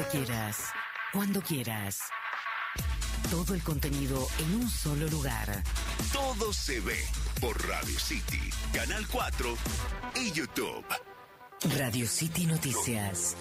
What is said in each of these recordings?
quieras, cuando quieras. Todo el contenido en un solo lugar. Todo se ve por Radio City, Canal 4 y YouTube. Radio City Noticias.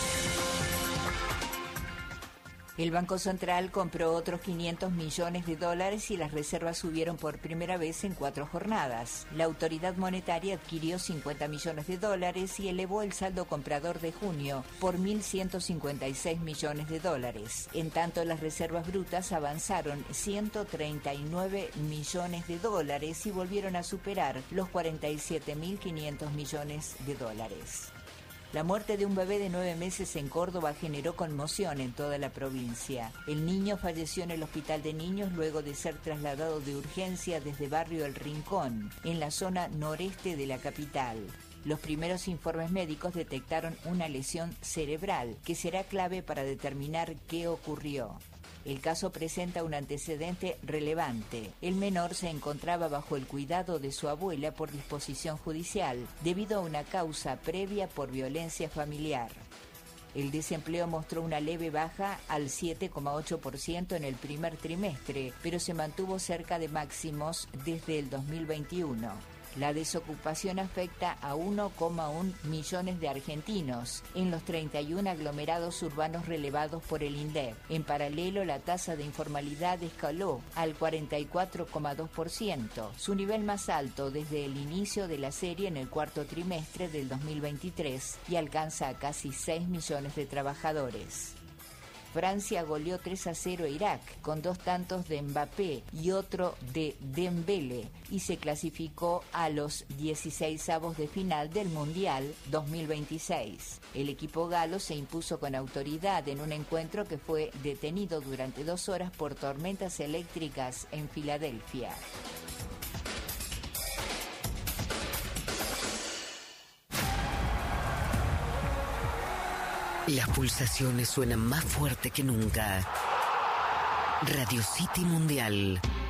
El Banco Central compró otros $500 millones y las reservas subieron por primera vez en 4 jornadas. La autoridad monetaria adquirió $50 millones y elevó el saldo comprador de junio por $1.156 millones. En tanto, las reservas brutas avanzaron $139 millones y volvieron a superar los $47.500 millones. La muerte de un bebé de 9 meses en Córdoba generó conmoción en toda la provincia. El niño falleció en el hospital de niños luego de ser trasladado de urgencia desde Barrio El Rincón, en la zona noreste de la capital. Los primeros informes médicos detectaron una lesión cerebral que será clave para determinar qué ocurrió. El caso presenta un antecedente relevante. El menor se encontraba bajo el cuidado de su abuela por disposición judicial, debido a una causa previa por violencia familiar. El desempleo mostró una leve baja al 7,8% en el primer trimestre, pero se mantuvo cerca de máximos desde el 2021. La desocupación afecta a 1,1 millones de argentinos en los 31 aglomerados urbanos relevados por el INDEC. En paralelo, la tasa de informalidad escaló al 44,2%, su nivel más alto desde el inicio de la serie en el cuarto trimestre del 2023, y alcanza a casi 6 millones de trabajadores. Francia goleó 3-0 a Irak con 2 tantos de Mbappé y otro de Dembélé y se clasificó a los 16avos de final del Mundial 2026. El equipo galo se impuso con autoridad en un encuentro que fue detenido durante 2 horas por tormentas eléctricas en Filadelfia. Las pulsaciones suenan más fuerte que nunca. Radio City Mundial.